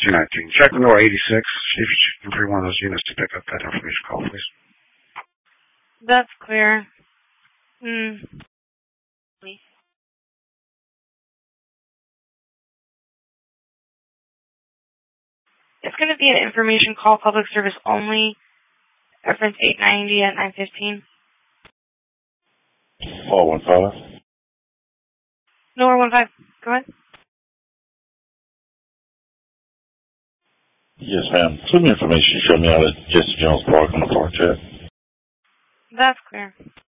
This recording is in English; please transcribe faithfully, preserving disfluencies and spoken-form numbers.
two nineteen. Check Nor eighty-six. See if you can free one of those units to pick up that information call, please. That's clear. Hmm. Please. It's going to be an information call, public service only. Reference eight ninety at nine fifteen. four one five. Nor one five. Go ahead. Yes, ma'am. Some information showed me out at Jesse Jones Park on the park chat. That's clear.